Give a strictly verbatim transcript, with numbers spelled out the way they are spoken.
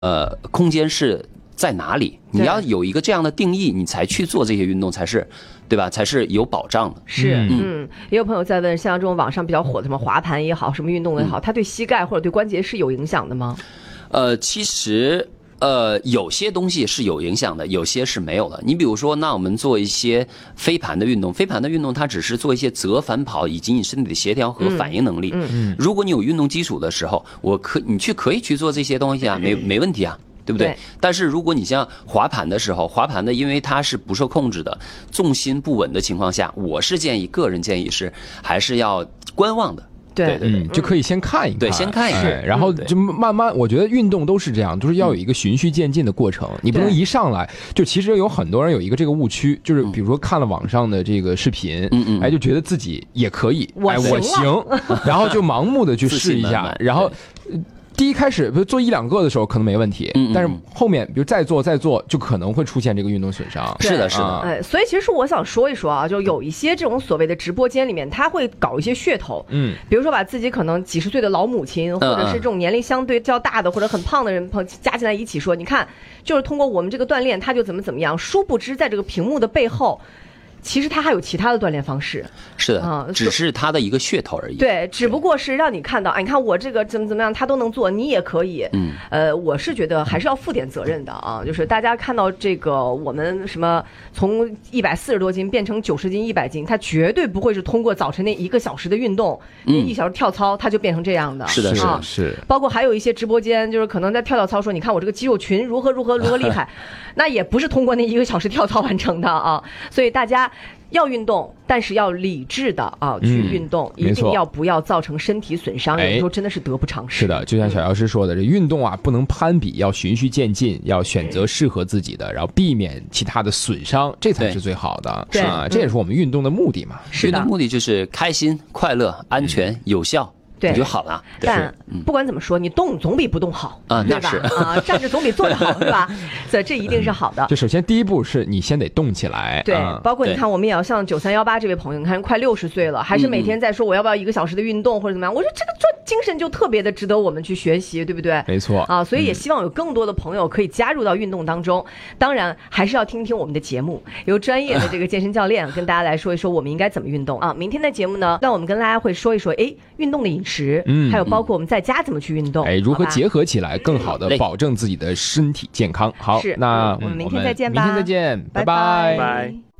呃空间是在哪里？你要有一个这样的定义，你才去做这些运动，才是，对吧？才是有保障的。 是，嗯，嗯也有朋友在问，像这种网上比较火的什么滑盘也好，什么运动也好，它对膝盖或者对关节是有影响的吗？ 呃，其实。呃，有些东西是有影响的，有些是没有的。你比如说，那我们做一些飞盘的运动，飞盘的运动它只是做一些折返跑以及你身体的协调和反应能力。嗯嗯。如果你有运动基础的时候，我可你去可以去做这些东西啊，没没问题啊，对不对？对。但是如果你像滑盘的时候，滑盘的因为它是不受控制的，重心不稳的情况下，我是建议，个人建议是还是要观望的。 对对对，就可以先看一看， 对，先看一看， 然后就慢慢。我觉得运动都是这样，就是要有一个循序渐进的过程，你不能一上来就。其实有很多人有一个这个误区，就是比如说看了网上的这个视频，嗯嗯，哎，就觉得自己也可以，哎，我行，然后就盲目的去试一下，然后。第一开始比如做一两个的时候可能没问题，嗯嗯，但是后面比如再做再做就可能会出现这个运动损伤。 是的，是的。 哎，所以其实我想说一说啊，就有一些这种所谓的直播间里面，他会搞一些噱头，嗯，比如说把自己可能几十岁的老母亲，或者是这种年龄相对较大的或者很胖的人加进来一起说，你看，就是通过我们这个锻炼，他就怎么怎么样。殊不知在这个屏幕的背后。其实它还有其他的锻炼方式， 是的，啊、嗯，只是它的一个噱头而已。 对，只不过是让你看到，哎，你看我这个怎么怎么样，他都能做，你也可以。嗯，呃，我是觉得还是要负点责任的啊，就是大家看到这个我们什么从一百四十多斤变成九十斤、一百斤，它绝对不会是通过早晨那一个小时的运动，那、嗯、一小时跳操，它就变成这样的。 是的，是的， 是。 包括还有一些直播间，就是可能在跳跳操说，你看我这个肌肉群如何如何如何厉害，那也不是通过那一个小时跳操完成的啊，所以大家。要运动，但是要理智的啊去运动，嗯、一定要不要造成身体损伤。有的时候真的是得不偿失。 是的，就像小姚师说的，这运动啊不能攀比，要循序渐进，要选择适合自己的，然后避免其他的损伤，这才是最好的。 对啊，这也是我们运动的目的嘛。 运动目的就是开心、快乐、安全、有效。对就好了， 但不管怎么说，你动总比不动好啊， 对吧？啊，站着总比坐着好，是吧？所以这一定是好的。 就首先第一步是你先得动起来， 对，包括你看，我们也要像九三幺八这位朋友，你看快六十岁了，还是每天在说我要不要一个小时的运动或者怎么样？我说这个做精神就特别的值得我们去学习，对不对？ 没错啊，所以也希望有更多的朋友可以加入到运动当中。当然，还是要听听我们的节目，由专业的这个健身教练跟大家来说一说我们应该怎么运动啊。明天的节目呢，那我们跟大家会说一说，哎，运动的饮食，嗯，还有。包括我们在家怎么去运动， 哎，如何结合起来，更好的保证自己的身体健康。好，那我们明天再见吧， 明天再见，拜拜。 拜拜。